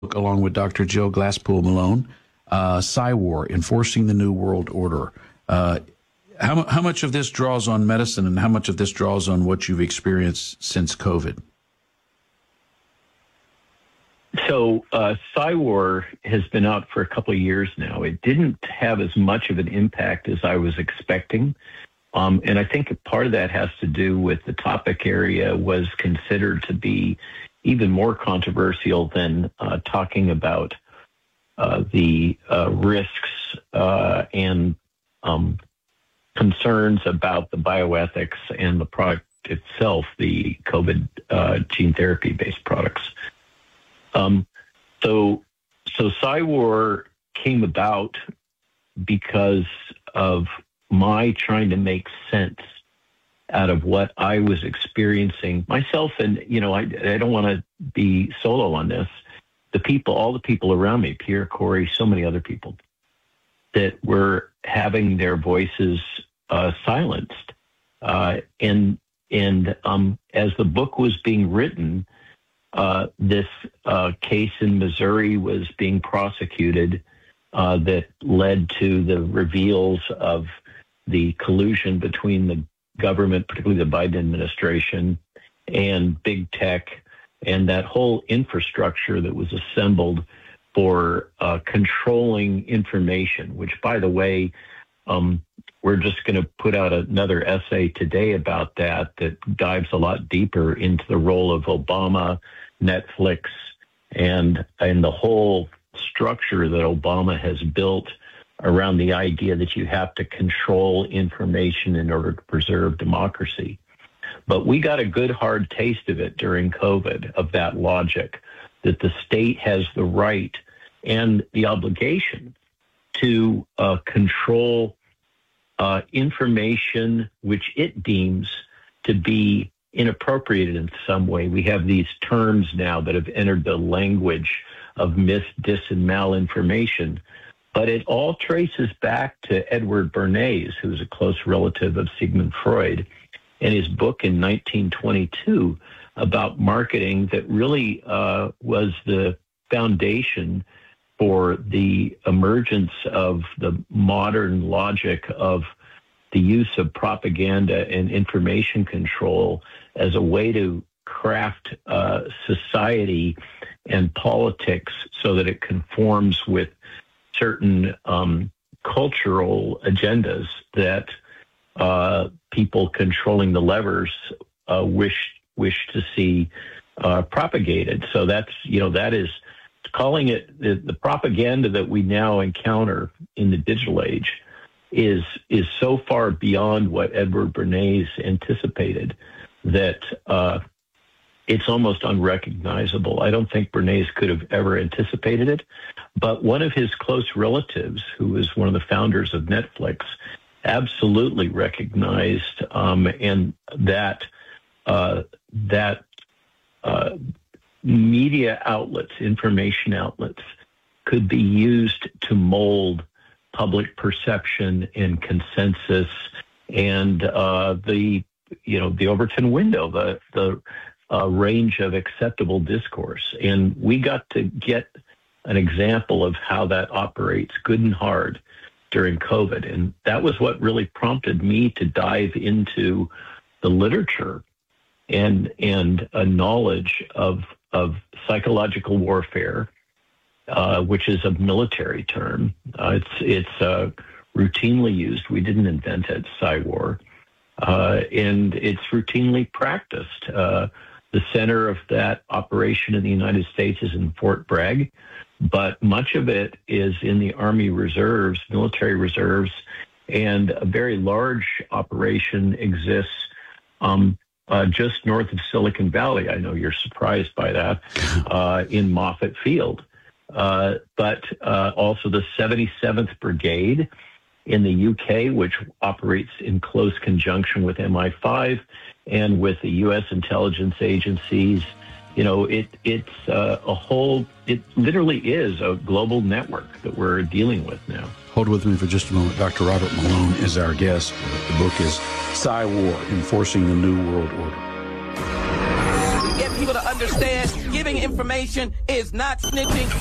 along with Dr. Jill Glasspool Malone, Psywar, Enforcing the New World Order. How much of this draws on medicine and how much of this draws on what you've experienced since COVID? So Psywar has been out for a couple of years now. It didn't have as much of an impact as I was expecting. And I think part of that has to do with the topic area was considered to be even more controversial than talking about the risks and concerns about the bioethics and the product itself, the COVID gene therapy-based products. So Psywar came about because of my trying to make sense out of what I was experiencing myself. And, I don't want to be solo on this. All the people around me, Pierre, Corey, so many other people that were having their voices silenced. And as the book was being written, this case in Missouri was being prosecuted that led to the reveals of the collusion between the government, particularly the Biden administration, and big tech, and that whole infrastructure that was assembled for controlling information, which, by the way, we're just going to put out another essay today about that dives a lot deeper into the role of Obama, Netflix, and the whole structure that Obama has built around the idea that you have to control information in order to preserve democracy. But we got a good hard taste of it during COVID, of that logic, that the state has the right and the obligation to control information which it deems to be inappropriate in some way. We have these terms now that have entered the language of mis, dis, and malinformation. But it all traces back to Edward Bernays, who's a close relative of Sigmund Freud, and his book in 1922 about marketing that really was the foundation for the emergence of the modern logic of the use of propaganda and information control as a way to craft society and politics so that it conforms with certain cultural agendas that people controlling the levers wish to see propagated. So that is calling it the propaganda that we now encounter in the digital age is so far beyond what Edward Bernays anticipated that it's almost unrecognizable. I don't think Bernays could have ever anticipated it, but one of his close relatives, who was one of the founders of Netflix, absolutely recognized and that media outlets, information outlets, could be used to mold public perception and consensus and the Overton window, the range of acceptable discourse. And we got to get an example of how that operates good and hard during COVID. And that was what really prompted me to dive into the literature and a knowledge of psychological warfare, which is a military term. It's routinely used. We didn't invent it, Psywar. And it's routinely practiced. The center of that operation in the United States is in Fort Bragg, but much of it is in the Army Reserves, military reserves, and a very large operation exists just north of Silicon Valley. I know you're surprised by that, in Moffett Field. But also the 77th Brigade in the UK, which operates in close conjunction with MI5 and with the U.S. intelligence agencies. It's a whole, it literally is a global network that we're dealing with now. Hold with me for just a moment. Dr. Robert Malone is our guest. The book is Psywar, Enforcing the New World Order. Get people to understand, give it Giving information is not snitching.